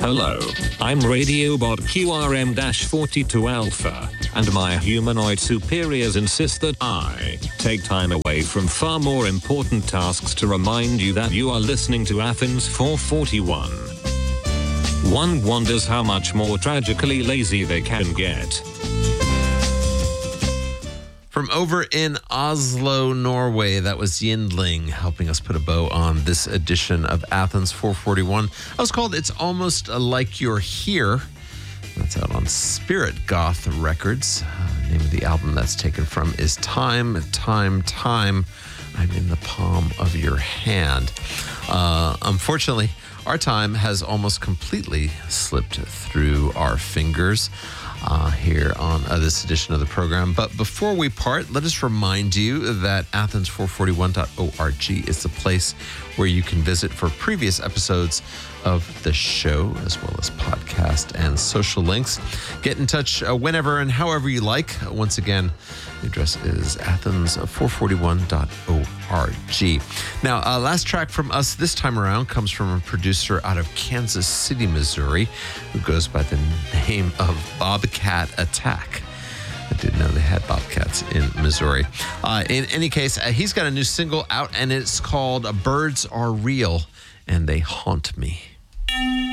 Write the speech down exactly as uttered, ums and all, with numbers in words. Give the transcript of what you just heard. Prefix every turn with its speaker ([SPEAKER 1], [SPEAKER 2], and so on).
[SPEAKER 1] Hello, I'm Radiobot Q R M forty-two Alpha, and my humanoid superiors insist that I take time away from far more important tasks to remind you that you are listening to Athens four forty-one. One wonders how much more tragically lazy they can get.
[SPEAKER 2] From over in Oslo, Norway, that was Yindling helping us put a bow on this edition of Athens four forty-one. That was called It's Almost Like You're Here. That's out on Spirit Goth Records. Uh, the name of the album that's taken from is Time, Time, Time. I'm in the palm of your hand. Uh, unfortunately, our time has almost completely slipped through our fingers uh, here on uh, this edition of the program. But before we part, let us remind you that Athens four forty-one dot org is the place where you can visit for previous episodes of the show, as well as podcast and social links. Get in touch uh, whenever and however you like. Once again, the address is athens four forty-one dot org. Now, uh, last track from us this time around comes from a producer out of Kansas City, Missouri, who goes by the name of Bobcat Attack. I didn't know they had bobcats in Missouri. Uh, in any case, uh, he's got a new single out, and it's called Birds Are Real, and They Haunt Me.